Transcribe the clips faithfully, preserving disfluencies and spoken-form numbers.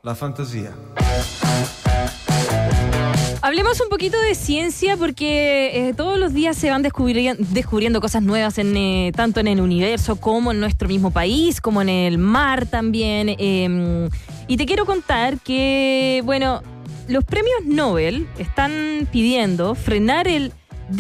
la fantasía. Hablemos un poquito de ciencia porque eh, todos los días se van descubri- descubriendo cosas nuevas en, eh, tanto en el universo como en nuestro mismo país, como en el mar también. Eh, y te quiero contar que, bueno, los premios Nobel están pidiendo frenar el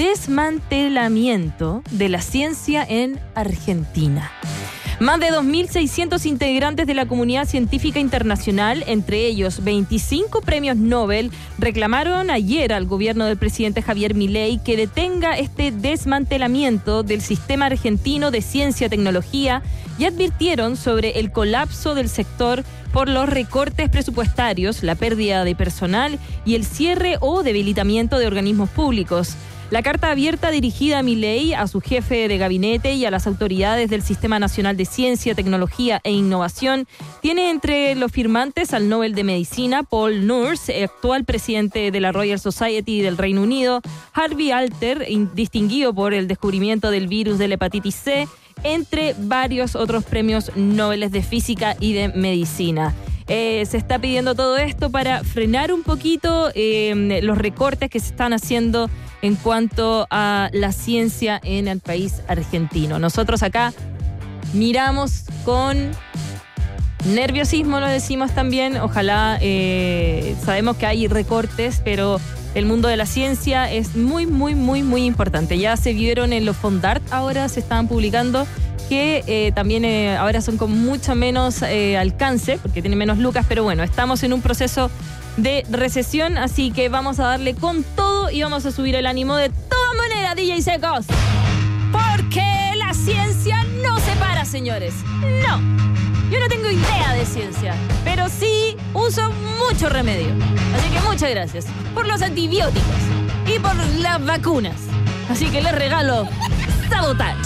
desmantelamiento de la ciencia en Argentina. Más de dos mil seiscientos integrantes de la comunidad científica internacional, entre ellos veinticinco premios Nobel, reclamaron ayer al gobierno del presidente Javier Milei que detenga este desmantelamiento del sistema argentino de ciencia y tecnología y advirtieron sobre el colapso del sector por los recortes presupuestarios, la pérdida de personal y el cierre o debilitamiento de organismos públicos. La carta abierta dirigida a Milei, a su jefe de gabinete y a las autoridades del Sistema Nacional de Ciencia, Tecnología e Innovación tiene entre los firmantes al Nobel de Medicina, Paul Nurse, actual presidente de la Royal Society del Reino Unido, Harvey Alter, distinguido por el descubrimiento del virus de la hepatitis C, entre varios otros premios Nobel de Física y de Medicina. Eh, se está pidiendo todo esto para frenar un poquito eh, los recortes que se están haciendo en cuanto a la ciencia en el país argentino. Nosotros acá miramos con nerviosismo, lo decimos también. Ojalá, eh, sabemos que hay recortes, pero el mundo de la ciencia es muy, muy, muy, muy importante. Ya se vieron en los Fondart, ahora se estaban publicando que eh, también eh, ahora son con mucho menos eh, alcance, porque tienen menos lucas, pero bueno, estamos en un proceso de recesión, así que vamos a darle con todo y vamos a subir el ánimo de todas maneras, D J Secos, porque la ciencia no se para, señores. No, yo no tengo idea de ciencia, pero sí uso mucho remedio. Así que muchas gracias por los antibióticos y por las vacunas. Así que les regalo Sabotage.